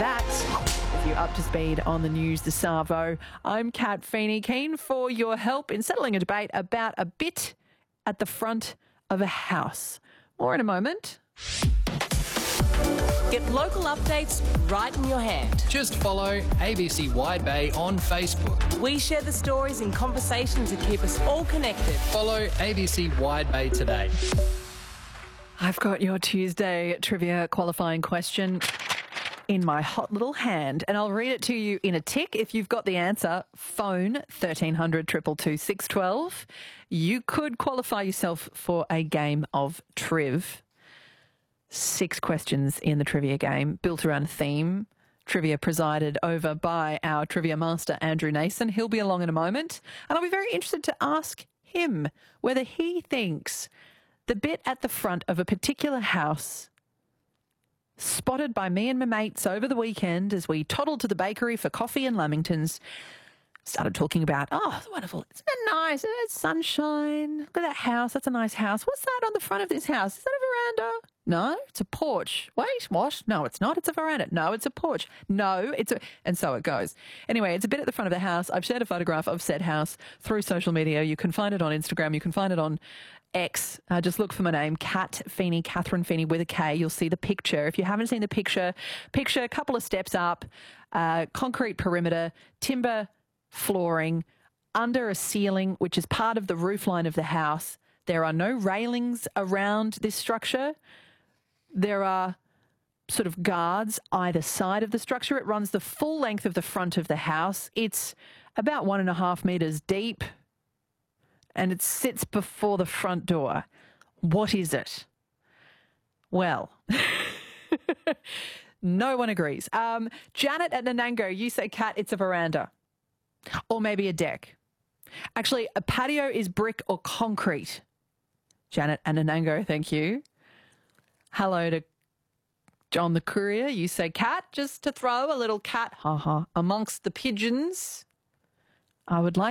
that. If you're up to speed on the news this Savo, I'm Kat Feeney, keen for your help in settling a debate about a bit at the front of a house. More in a moment. Get local updates right in your hand. Just follow ABC Wide Bay on Facebook. We share the stories and conversations that keep us all connected. Follow ABC Wide Bay today. I've got your Tuesday trivia qualifying question in my hot little hand, and I'll read it to you in a tick. If you've got the answer, phone 1300 222 612. You could qualify yourself for a game of Triv. 6 questions in the trivia game, built around a theme. Trivia presided over by our trivia master, Andrew Nason. He'll be along in a moment, and I'll be very interested to ask him whether he thinks the bit at the front of a particular house spotted by me and my mates over the weekend as we toddled to the bakery for coffee in Lamingtons, started talking about, oh, it's wonderful. Isn't that nice? It's sunshine. Look at that house. That's a nice house. What's that on the front of this house? Is that a veranda? No, it's a porch. Wait, what? No, it's not. It's a veranda. No, it's a porch. No, it's a... And so it goes. Anyway, it's a bit at the front of the house. I've shared a photograph of said house through social media. You can find it on Instagram. You can find it on X. Just look for my name, Kat Feeney, Catherine Feeney with a K. You'll see the picture. If you haven't seen the picture a couple of steps up, concrete perimeter, timber flooring, under a ceiling, which is part of the roofline of the house. There are no railings around this structure. There are sort of guards either side of the structure. It runs the full length of the front of the house. It's about 1.5 metres deep, and it sits before the front door. What is it? Well, no one agrees. Janet at Nanango, you say, Kat, it's a veranda. Or maybe a deck. Actually, a patio is brick or concrete. Janet and Nanango, thank you. Hello to John the Courier. You say, Kat, just to throw a little cat, amongst the pigeons. I would like